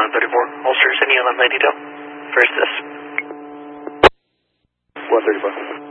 134. Holsters, any on lady down. First this. 134.